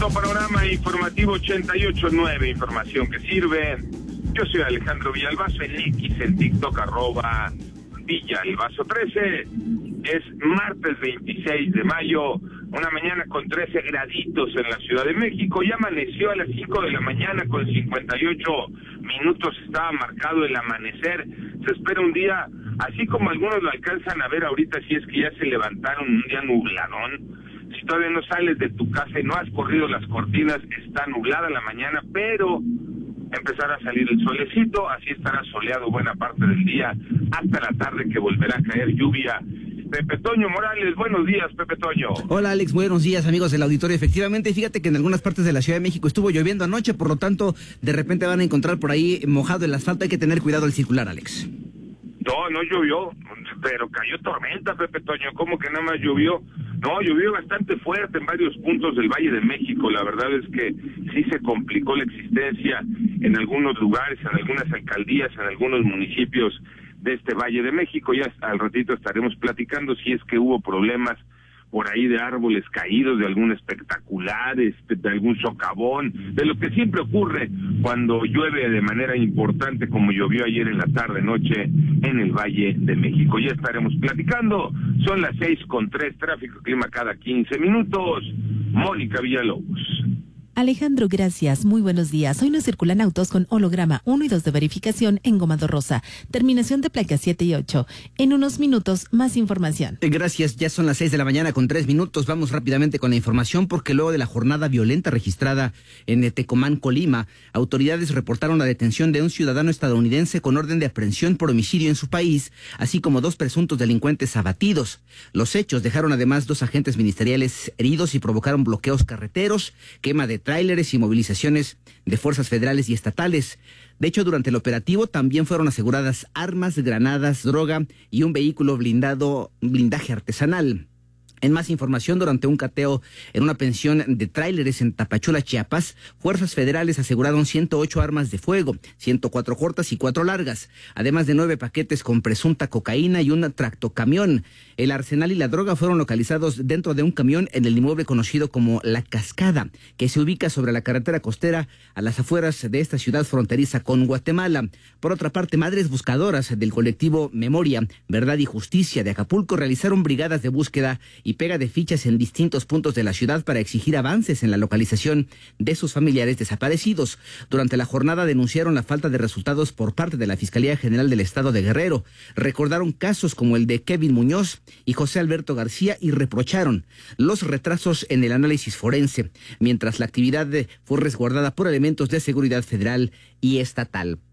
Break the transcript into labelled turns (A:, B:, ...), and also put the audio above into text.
A: Panorama informativo 88.9, información que sirve. Yo soy Alejandro Villalbazo, en X, en TikTok, @Villalbazo13. Es martes 26 de mayo, una mañana con 13 graditos en la Ciudad de México. Ya amaneció a las 5 de la mañana con 58 minutos, estaba marcado el amanecer. Se espera un día, así como algunos lo alcanzan a ver ahorita, si es que ya se levantaron, un día nubladón. Si todavía no sales de tu casa y no has corrido las cortinas, está nublada la mañana, pero empezará a salir el solecito, así estará soleado buena parte del día, hasta la tarde que volverá a caer lluvia. Pepe Toño Morales, buenos días, Pepe Toño.
B: Hola, Alex, buenos días, amigos del auditorio. Efectivamente, fíjate que en algunas partes de la Ciudad de México estuvo lloviendo anoche, por lo tanto, de repente van a encontrar por ahí mojado el asfalto. Hay que tener cuidado al circular, Alex.
A: No llovió, pero cayó tormenta, Pepe Toño. ¿Cómo que nada más llovió? No, llovió bastante fuerte en varios puntos del Valle de México. La verdad es que sí se complicó la existencia en algunos lugares, en algunas alcaldías, en algunos municipios de este Valle de México. Ya al ratito estaremos platicando si es que hubo problemas por ahí de árboles caídos, de algún espectacular, de algún socavón, de lo que siempre ocurre cuando llueve de manera importante, como llovió ayer en la tarde-noche en el Valle de México. Ya estaremos platicando. Son las 6:03, tráfico y clima cada 15 minutos. Mónica Villalobos.
C: Alejandro, gracias. Muy buenos días. Hoy nos circulan autos con holograma 1 y 2 de verificación en Gomado Rosa. Terminación de placas 7 y 8. En unos minutos, más información.
B: Gracias. Ya son las 6 de la mañana con 3 minutos. Vamos rápidamente con la información porque luego de la jornada violenta registrada en Tecomán, Colima, autoridades reportaron la detención de un ciudadano estadounidense con orden de aprehensión por homicidio en su país, así como 2 presuntos delincuentes abatidos. Los hechos dejaron además 2 agentes ministeriales heridos y provocaron bloqueos carreteros, quema de tráileres y movilizaciones de fuerzas federales y estatales. De hecho, durante el operativo también fueron aseguradas armas, granadas, droga y un vehículo blindaje artesanal. En más información, durante un cateo en una pensión de tráileres en Tapachula, Chiapas, fuerzas federales aseguraron 108 armas de fuego, 104 cortas y 4 largas, además de 9 paquetes con presunta cocaína y un tractocamión. El arsenal y la droga fueron localizados dentro de un camión en el inmueble conocido como La Cascada, que se ubica sobre la carretera costera a las afueras de esta ciudad fronteriza con Guatemala. Por otra parte, madres buscadoras del colectivo Memoria, Verdad y Justicia de Acapulco realizaron brigadas de búsqueda y pega de fichas en distintos puntos de la ciudad para exigir avances en la localización de sus familiares desaparecidos. Durante la jornada denunciaron la falta de resultados por parte de la Fiscalía General del Estado de Guerrero. Recordaron casos como el de Kevin Muñoz y José Alberto García y reprocharon los retrasos en el análisis forense, mientras la actividad fue resguardada por elementos de seguridad federal y estatal.